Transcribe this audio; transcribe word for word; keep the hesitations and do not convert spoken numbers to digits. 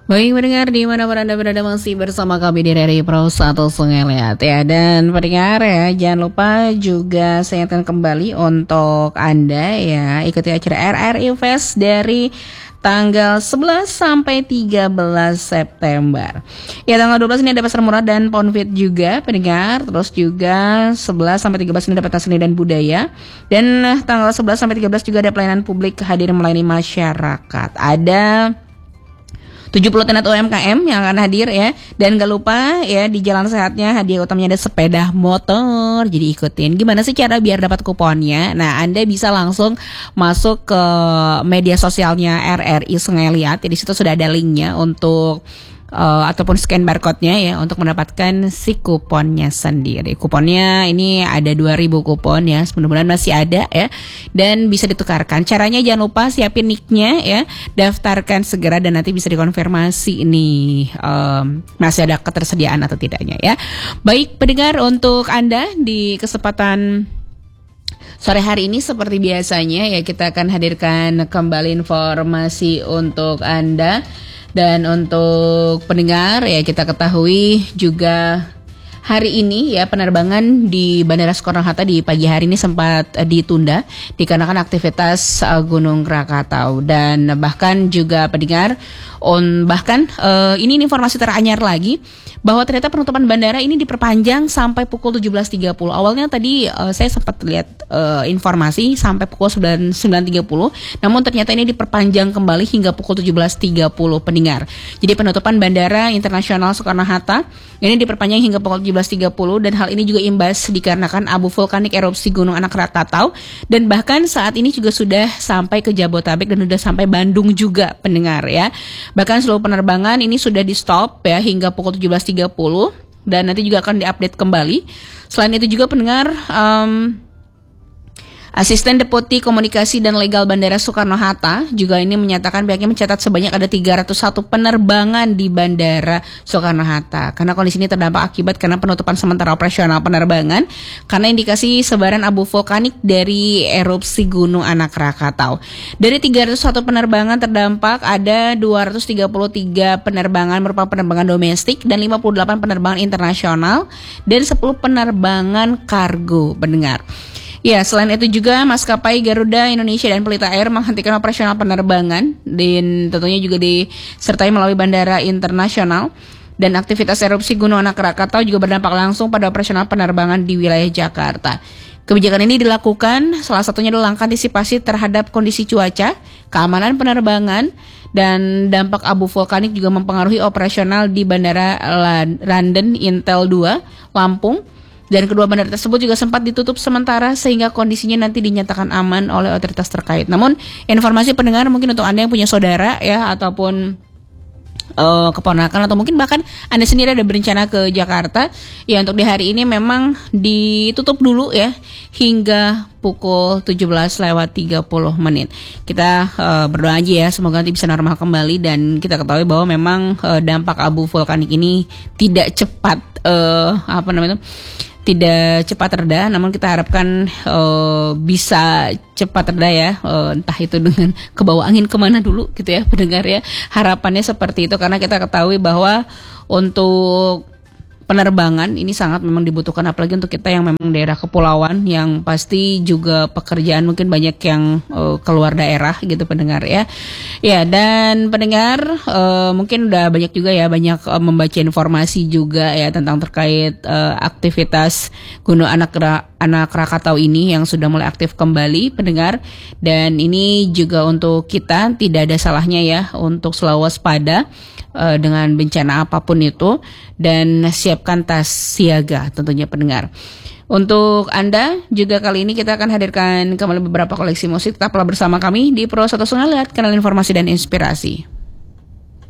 Baik pendengar dimanapun Anda berada masih bersama kami di dari Pro satu Sungai Liat ya. Dan pendengar ya, jangan lupa juga saya ingatkan kembali untuk Anda ya, ikuti acara R R I Fest dari tanggal sebelas sampai tiga belas September. Ya, tanggal dua belas ini ada pasar murah dan Poundfit juga pendengar. Terus juga sebelas sampai tiga belas ini ada pentas seni dan budaya. Dan tanggal sebelas sampai tiga belas juga ada pelayanan publik hadir melayani masyarakat. Ada tujuh puluh tenaga U M K M yang akan hadir ya. Dan gak lupa ya, di Jalan Sehatnya hadiah utamanya ada sepeda motor. Jadi ikutin gimana sih cara biar dapat kuponnya. Nah, Anda bisa langsung masuk ke media sosialnya R R I Sungai Liat. Di situ sudah ada linknya untuk Uh, ataupun scan barcode-nya ya untuk mendapatkan si kuponnya sendiri. Kuponnya ini ada dua ribu kupon ya, mudah-mudahan masih ada ya, dan bisa ditukarkan. Caranya jangan lupa siapin nick-nya ya, daftarkan segera dan nanti bisa dikonfirmasi ini um, masih ada ketersediaan atau tidaknya ya. Baik pendengar, untuk Anda di kesempatan sore hari ini seperti biasanya ya, kita akan hadirkan kembali informasi untuk Anda. Dan untuk pendengar ya, kita ketahui juga hari ini ya penerbangan di Bandara Soekarno-Hatta di pagi hari ini sempat uh, ditunda dikarenakan aktivitas uh, Gunung Krakatau. Dan bahkan juga pendengar on bahkan uh, ini informasi teranyar lagi bahwa ternyata penutupan bandara ini diperpanjang sampai pukul tujuh belas tiga puluh. Awalnya tadi uh, saya sempat lihat uh, informasi sampai pukul sembilan tiga puluh, namun ternyata ini diperpanjang kembali hingga pukul tujuh belas tiga puluh pendengar. Jadi penutupan Bandara Internasional Soekarno-Hatta ini diperpanjang hingga pukul tujuh belas tiga puluh, dan hal ini juga imbas dikarenakan abu vulkanik erupsi Gunung Anak Krakatau, dan bahkan saat ini juga sudah sampai ke Jabodetabek dan sudah sampai Bandung juga pendengar ya. Bahkan seluruh penerbangan ini sudah di stop ya hingga pukul tujuh belas tiga puluh, dan nanti juga akan diupdate kembali. Selain itu juga pendengar, um, Asisten Deputi Komunikasi dan Legal Bandara Soekarno-Hatta juga ini menyatakan pihaknya mencatat sebanyak ada tiga ratus satu penerbangan di Bandara Soekarno-Hatta. Karena kondisi ini terdampak akibat karena penutupan sementara operasional penerbangan karena indikasi sebaran abu vulkanik dari erupsi Gunung Anak Krakatau. Dari tiga ratus satu penerbangan terdampak, ada dua ratus tiga puluh tiga penerbangan merupakan penerbangan domestik dan lima puluh delapan penerbangan internasional dan sepuluh penerbangan kargo pendengar. Ya, selain itu juga maskapai Garuda Indonesia dan Pelita Air menghentikan operasional penerbangan dan tentunya juga disertai melalui bandara internasional. Dan aktivitas erupsi Gunung Anak Krakatau juga berdampak langsung pada operasional penerbangan di wilayah Jakarta. Kebijakan ini dilakukan salah satunya adalah langkah antisipasi terhadap kondisi cuaca, keamanan penerbangan, dan dampak abu vulkanik juga mempengaruhi operasional di Bandara London Intel dua, Lampung. Dan kedua bandara tersebut juga sempat ditutup sementara sehingga kondisinya nanti dinyatakan aman oleh otoritas terkait. Namun informasi pendengar mungkin untuk Anda yang punya saudara ya ataupun uh, keponakan atau mungkin bahkan Anda sendiri ada berencana ke Jakarta, ya untuk di hari ini memang ditutup dulu ya hingga pukul tujuh belas lewat tiga puluh menit. Kita uh, berdoa aja ya semoga nanti bisa normal kembali, dan kita ketahui bahwa memang uh, dampak abu vulkanik ini tidak cepat uh, apa namanya tidak cepat reda, namun kita harapkan uh, bisa cepat reda ya, uh, entah itu dengan kebawa angin kemana dulu gitu ya pendengar ya. Harapannya seperti itu karena kita ketahui bahwa untuk penerbangan ini sangat memang dibutuhkan, apalagi untuk kita yang memang daerah kepulauan yang pasti juga pekerjaan mungkin banyak yang uh, keluar daerah gitu pendengar ya. Ya, dan pendengar uh, mungkin udah banyak juga ya banyak uh, membaca informasi juga ya tentang terkait uh, aktivitas Gunung Anak Anak Krakatau ini yang sudah mulai aktif kembali pendengar, dan ini juga untuk kita tidak ada salahnya ya untuk selalu waspada uh, dengan bencana apapun itu dan siapkan tas siaga tentunya pendengar. Untuk Anda juga kali ini kita akan hadirkan kembali beberapa koleksi musik. Tetaplah bersama kami di Pro satu Sungai Liat, kanal informasi dan inspirasi.